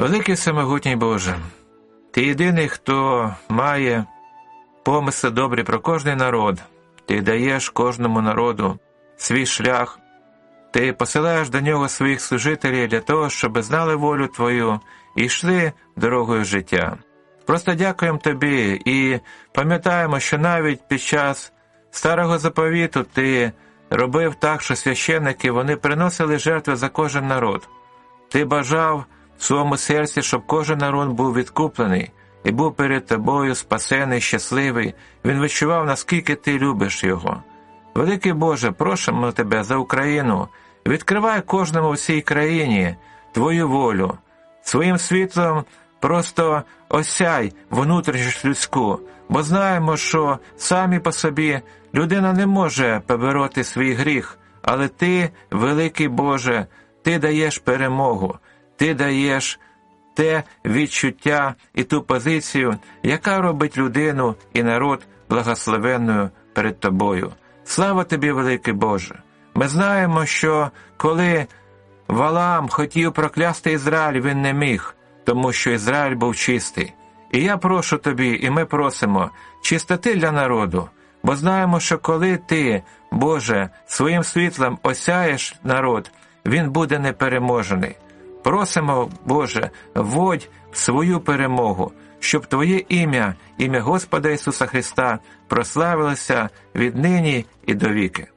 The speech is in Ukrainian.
Великий всемогутній Боже, Ти єдиний, хто має помисли добрі про кожний народ. Ти даєш кожному народу свій шлях. Ти посилаєш до нього своїх служителів для того, щоб знали волю Твою і йшли дорогою життя. Просто дякуємо Тобі і пам'ятаємо, що навіть під час Старого Заповіту Ти робив так, що священники, вони приносили жертви за кожен народ. Ти бажав в своєму серці, щоб кожен народ був відкуплений і був перед Тобою спасений, щасливий. Він відчував, наскільки Ти любиш його. Великий Боже, просимо Тебе за Україну. Відкривай кожному в цій країні Твою волю. Своїм світлом просто осяй внутрішність людську, бо знаємо, що самі по собі людина не може побороти свій гріх, але Ти, великий Боже, Ти даєш перемогу, Ти даєш те відчуття і ту позицію, яка робить людину і народ благословенною перед Тобою. Слава Тобі, великий Боже! Ми знаємо, що коли Валаам хотів проклясти Ізраїль, він не міг, тому що Ізраїль був чистий. І я прошу Тобі, і ми просимо чистоти для народу, бо знаємо, що коли Ти, Боже, своїм світлом осяєш народ, він буде непереможений. Просимо, Боже, вводь в свою перемогу, щоб Твоє ім'я, ім'я Господа Ісуса Христа, прославилося віднині і довіки.